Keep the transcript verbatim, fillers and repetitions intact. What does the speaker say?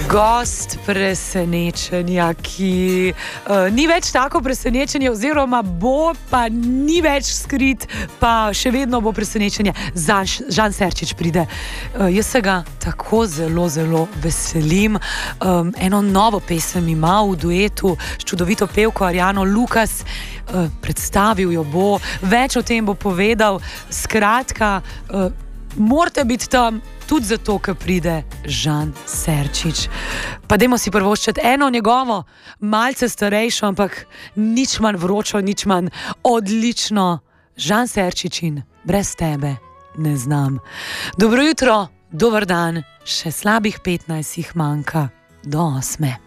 Gost presenečenja, ki uh, ni več tako presenečenje, oziroma bo, pa ni več skrit, pa še vedno bo presenečenje. Žan Serčič pride. Uh, jaz se ga tako zelo, zelo veselim. Um, eno novo pesem ima v duetu s čudovito pevko Arjano Lukas. Uh, predstavil jo bo, več o tem bo povedal. Skratka, uh, morate biti tam tudi zato, ker pride Žan Serčič. Pa dajmo si prvoščiti eno njegovo, malce starejšo, ampak nič manj vročo, nič manj odlično. Žan Serčič in Brez tebe ne znam. Dobro jutro, dober dan, še slabih petnajst jih manjka do osme.